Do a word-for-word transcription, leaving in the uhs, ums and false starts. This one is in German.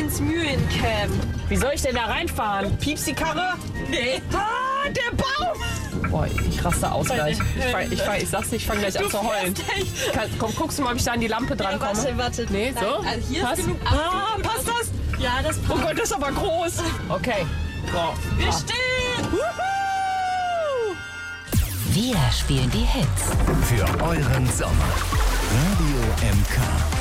ins Mühlencamp. Wie soll ich denn da reinfahren? Piepst die Karre? Nee. Ah, der Baum! Boah, ich raste aus gleich. Ich, fang, ich, fang, ich sag's nicht, ich fange gleich an zu heulen. Kann, komm, guckst du mal, ob ich da an die Lampe dran Ja, komme? warte, warte. Nee, Nein, so? also hier Passt? ist genug Ah, passt das? Ja, das passt. Oh Gott, das ist aber groß. Okay. So. Wir Ah. stehen! Wuhu! Wir spielen die Hits. Für euren Sommer. Radio M K.